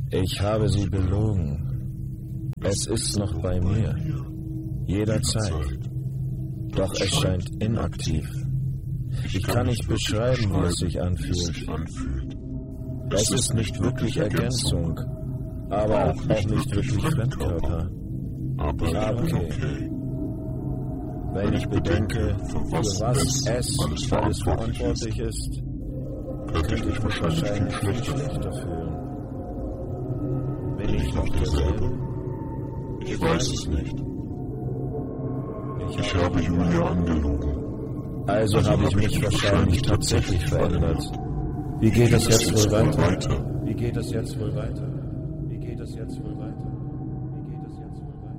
Ich habe sie belogen. Es ist noch bei mir. Jederzeit. Doch es scheint inaktiv. Ich kann nicht beschreiben, wie es sich anfühlt. Es ist nicht wirklich Ergänzung, aber auch nicht wirklich Fremdkörper. Ja, okay. Wenn ich bedenke, für was es alles verantwortlich ist, könnte ich mich wahrscheinlich viel schlechter fühlen. Bin ich noch derselbe? Ich weiß es nicht. Ich habe Julia angelogen. Also habe ich mich wahrscheinlich tatsächlich verändert. Wie geht es jetzt wohl weiter? Wie geht es jetzt wohl weiter? Wie geht es jetzt wohl weiter? Wie geht es jetzt wohl weiter?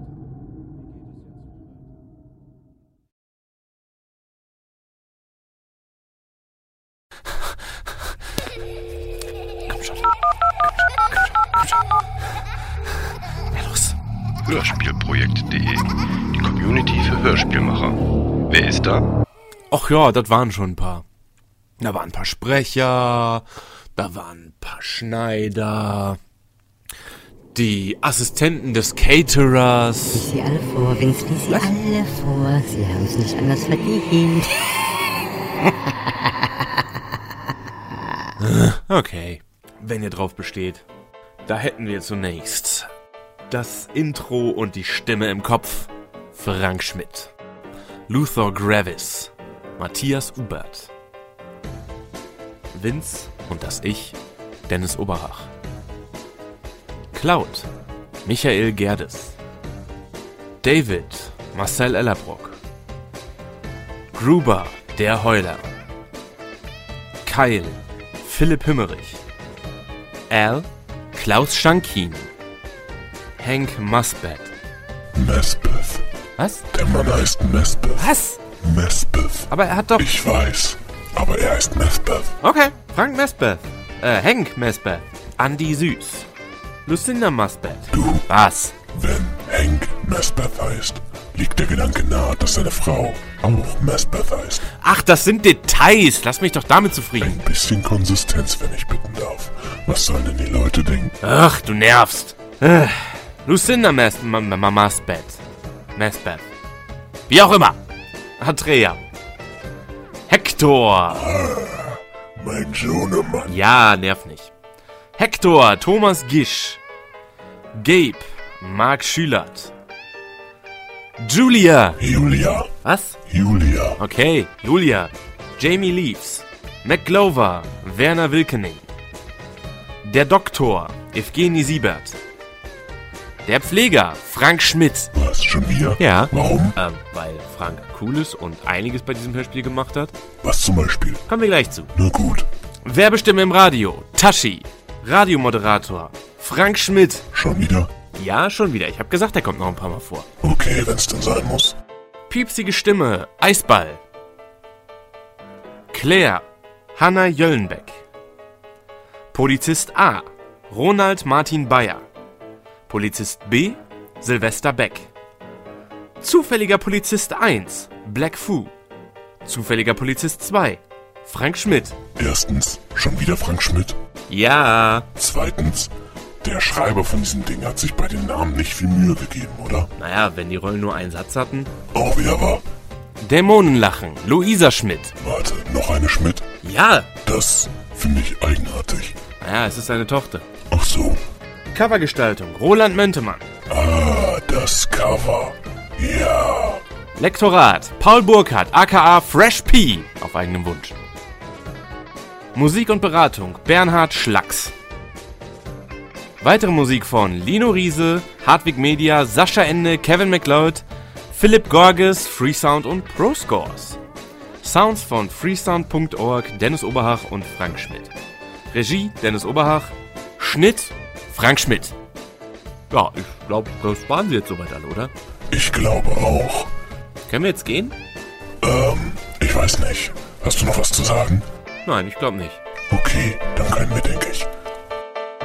Komm schon. Ja, los. Hörspielprojekt.de, die Community für Hörspielmacher. Wer ist da? Ach ja, das waren schon ein paar. Da waren ein paar Sprecher, da waren ein paar Schneider, die Assistenten des Caterers. Lies sie alle vor, Vince, lies sie alle vor. Sie haben es nicht anders verdient. Okay, wenn ihr drauf besteht. Da hätten wir zunächst das Intro und die Stimme im Kopf. Frank Schmidt. Luther Gravis. Matthias Ubert. Vince und das Ich, Dennis Oberhach. Cloud, Michael Gerdes. David, Marcel Ellerbrock. Gruber, der Heuler. Kyle, Philipp Himmerich. Al, Klaus Schankin. Hank Musbeth. Mesbeth. Was? Der Mann heißt Mesbeth. Was? Mesbeth. Aber er hat doch... Ich weiß, aber er heißt Mesbeth. Okay, Frank Mesbeth. Hank Mesbeth. Andy Süß. Lucinda Musbeth. Du, Was? wenn Hank Mesbeth heißt, liegt der Gedanke nahe, dass seine Frau auch Mesbeth heißt. Ach, das sind Details. Lass mich doch damit zufrieden. Ein bisschen Konsistenz, wenn ich bitten darf. Was sollen denn die Leute denken? Ach, du nervst. Lucinda Musbeth. Mesbeth. Wie auch immer. Andrea. Hector. Mein Sohnemann. Ja, nerv nicht. Hector, Thomas Gisch. Gabe, Marc Schülert. Julia. Julia. Was? Julia. Okay, Julia. Jamie Leaves. McGlover, Werner Wilkening. Der Doktor, Evgeny Siebert. Der Pfleger, Frank Schmidt. Was, schon wieder? Ja. Warum? Weil Frank cool ist und einiges bei diesem Hörspiel gemacht hat. Was zum Beispiel? Kommen wir gleich zu. Na gut. Werbestimme im Radio, Tashi. Radiomoderator, Frank Schmidt. Schon wieder? Ja, schon wieder. Ich habe gesagt, er kommt noch ein paar Mal vor. Okay, wenn's denn sein muss. Piepsige Stimme, Eisball. Claire, Hanna Jöllenbeck. Polizist A, Ronald Martin Bayer. Polizist B, Silvester Beck. Zufälliger Polizist 1, Black Fu. Zufälliger Polizist 2, Frank Schmidt. Erstens, schon wieder Frank Schmidt. Ja. Zweitens, der Schreiber von diesem Ding hat sich bei den Namen nicht viel Mühe gegeben, oder? Naja, wenn die Rollen nur einen Satz hatten. Auch wieder wahr. Dämonenlachen, Luisa Schmidt. Warte, noch eine Schmidt? Ja. Das finde ich eigenartig. Naja, es ist seine Tochter. Ach so. Covergestaltung, Roland Möntemann. Ah, das Cover. Ja. Lektorat, Paul Burkhardt, aka Fresh P, auf eigenem Wunsch. Musik und Beratung, Bernhard Schlacks. Weitere Musik von Lino Riese, Hartwig Media, Sascha Ende, Kevin MacLeod, Philipp Gorges, Freesound und ProScores. Sounds von freesound.org, Dennis Oberhach und Frank Schmidt. Regie, Dennis Oberhach. Schnitt, Frank Schmidt. Ja, ich glaube, das waren sie jetzt soweit alle, oder? Ich glaube auch. Können wir jetzt gehen? Ich weiß nicht. Hast du noch was zu sagen? Nein, ich glaube nicht. Okay, dann können wir, denke ich.